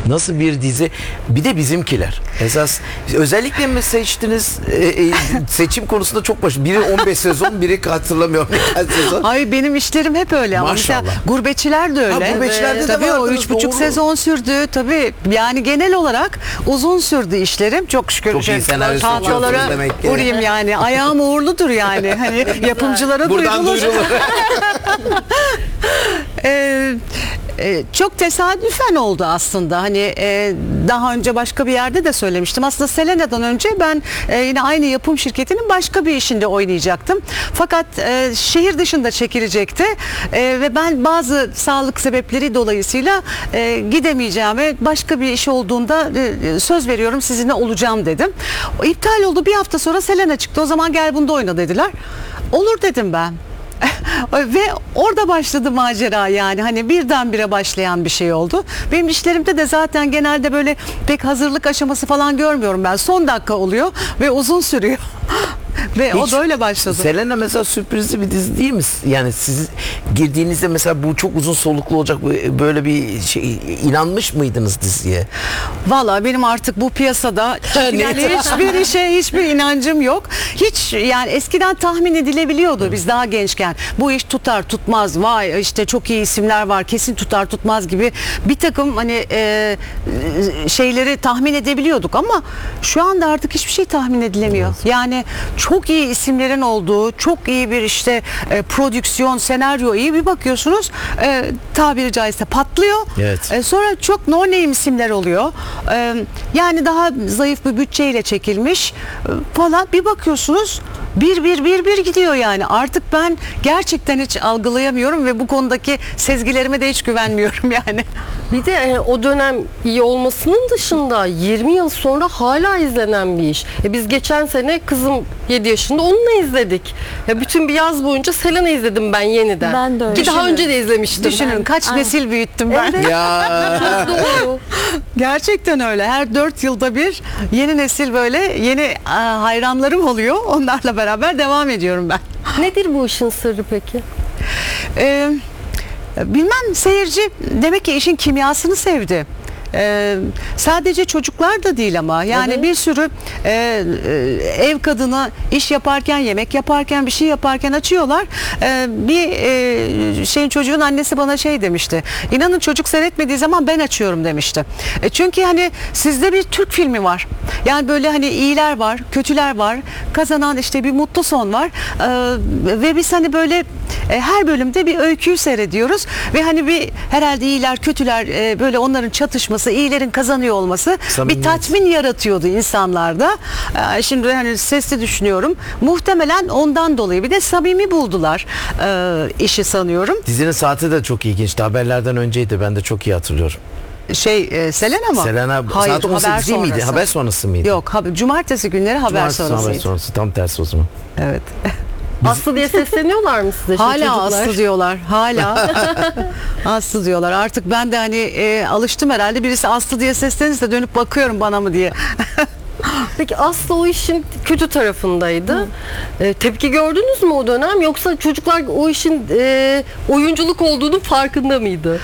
Nasıl bir dizi? Bir de Bizimkiler. Esas özellikle mi seçtiniz? Seçim konusunda çok biri 15 sezon, biri hatırlamıyorum kaç sezon. Ay benim işlerim hep öyle ama Maşallah. mesela Gurbetçiler de öyle. Gurbetçiler'de de tabii o vardınız, 3,5 doğru. sezon sürdü. Tabii yani genel olarak uzun sürdü işlerim. Çok şükür. Çok iyi senaryosu tahtalara yapıyorsunuz demek ki. vurayım yani. Ayağım uğurludur yani. Hani yapımcılara Buradan duyurulur. duyurulur. Çok tesadüfen oldu aslında. Hani daha önce başka bir yerde de söylemiştim. Aslında Selena'dan önce ben yine aynı yapım şirketinin başka bir işinde oynayacaktım. Fakat şehir dışında çekilecekti. Ve ben bazı sağlık sebepleri dolayısıyla gidemeyeceğime, başka bir iş olduğunda söz veriyorum sizinle olacağım dedim. O iptal oldu. Bir hafta sonra Selena çıktı. O zaman gel bunda oyna dediler. Olur dedim ben. Ve orada başladı macera yani hani birdenbire başlayan bir şey oldu. Benim işlerimde de zaten genelde böyle pek hazırlık aşaması falan görmüyorum ben. Son dakika oluyor ve uzun sürüyor. Ve o da öyle başladı. Selena mesela sürprizli bir dizi değil mi? Yani siz girdiğinizde mesela bu çok uzun soluklu olacak böyle bir şey, inanmış mıydınız diziye? Vallahi benim artık bu piyasada yani hiçbir işe hiçbir inancım yok. Hiç yani eskiden tahmin edilebiliyordu biz daha gençken. Bu iş tutar tutmaz. Vay işte çok iyi isimler var. Kesin tutar tutmaz gibi bir takım hani şeyleri tahmin edebiliyorduk ama şu anda artık hiçbir şey tahmin edilemiyor. Evet. Yani çok iyi isimlerin olduğu, çok iyi bir işte prodüksiyon, senaryo iyi bir bakıyorsunuz tabiri caizse patlıyor. Evet. Sonra çok no name isimler oluyor. Yani daha zayıf bir bütçeyle çekilmiş falan bir bakıyorsunuz bir gidiyor yani. Artık ben gerçekten hiç algılayamıyorum ve bu konudaki sezgilerime de hiç güvenmiyorum yani. Bir de o dönem iyi olmasının dışında 20 yıl sonra hala izlenen bir iş. Biz geçen sene kızım 7 yaşında onunla izledik. Bütün bir yaz boyunca Selena izledim ben yeniden. Ben de öyle. Ki daha önce de izlemiştim. Düşünün kaç nesil büyüttüm ben. Evet. Ya. Doğru. Gerçekten öyle. Her 4 yılda bir yeni nesil böyle yeni hayranlarım oluyor. Onlarla beraber devam ediyorum ben. Nedir bu işin sırrı peki? Bilmem seyirci demek ki işin kimyasını sevdi. Sadece çocuklar da değil ama yani Evet. bir sürü ev kadını iş yaparken, yemek yaparken, bir şey yaparken açıyorlar. Bir çocuğun annesi bana şey demişti. İnanın çocuk seyretmediği zaman ben açıyorum demişti. Çünkü hani sizde bir Türk filmi var. Yani böyle hani iyiler var, kötüler var. Kazanan işte bir mutlu son var. Ve biz hani böyle her bölümde bir öyküyü seyrediyoruz ve hani bir herhalde iyiler, kötüler böyle onların çatışması, iyilerin kazanıyor olması bir tatmin yaratıyordu insanlarda. Şimdi hani sesli düşünüyorum. Muhtemelen ondan dolayı bir de samimi buldular işi sanıyorum. Dizinin saati de çok ilginçti. Haberlerden önceydi. Ben de çok iyi hatırlıyorum. Selena mı? Selena hayır, saat 18 değil miydi? Haber sonrası mıydı? Yok, cumartesi günleri haber sonrasıydı. Haber sonrası. Tam tersi o zaman. Evet. Aslı diye sesleniyorlar mı size? Hala çocuklar? Aslı diyorlar. Hala Aslı diyorlar. Artık ben de hani alıştım herhalde. Birisi Aslı diye seslenirse dönüp bakıyorum bana mı diye. Peki Aslı o işin kötü tarafındaydı. Tepki gördünüz mü o dönem? Yoksa çocuklar o işin oyunculuk olduğunu farkında mıydı?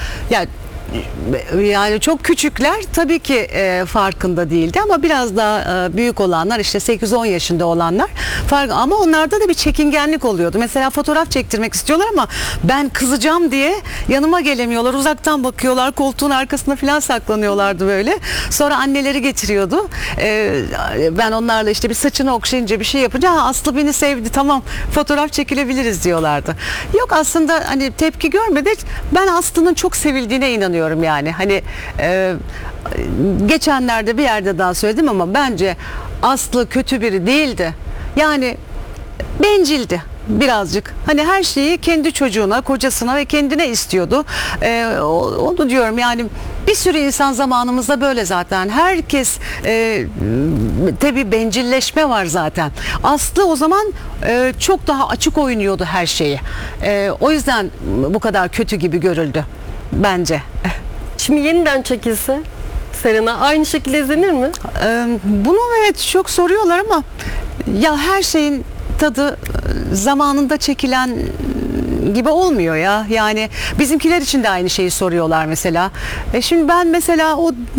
Yani çok küçükler tabii ki farkında değildi ama biraz daha büyük olanlar işte 8-10 yaşında olanlar ama onlarda da bir çekingenlik oluyordu. Mesela fotoğraf çektirmek istiyorlar ama ben kızacağım diye yanıma gelemiyorlar. Uzaktan bakıyorlar, koltuğun arkasına falan saklanıyorlardı böyle. Sonra anneleri getiriyordu. Ben onlarla işte bir saçını okşayınca bir şey yapınca Aslı beni sevdi, tamam fotoğraf çekilebiliriz diyorlardı. Yok aslında hani tepki görmedi. Ben Aslı'nın çok sevildiğine inanıyorum. Yani hani geçenlerde bir yerde daha söyledim ama bence Aslı kötü biri değildi. Yani bencildi birazcık. Hani her şeyi kendi çocuğuna, kocasına ve kendine istiyordu. Onu diyorum yani bir sürü insan zamanımızda böyle zaten. Herkes tabii bencilleşme var zaten. Aslı o zaman çok daha açık oynuyordu her şeyi. O yüzden bu kadar kötü gibi görüldü. Bence. Şimdi yeniden çekilse Selena aynı şekilde izlenir mi? Bunu evet çok soruyorlar ama ya her şeyin tadı zamanında çekilen gibi olmuyor ya. Yani bizimkiler için de aynı şeyi soruyorlar mesela. Şimdi ben mesela o